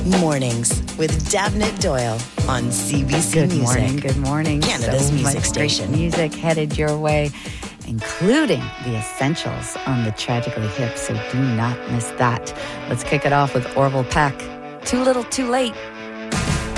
Mornings with Davnit Doyle on CBC Music. Good morning. Canada's so music much station. Great music headed your way, including the essentials on the Tragically Hip, so do not miss that. Let's kick it off with Orville Peck. Too Little, Too Late.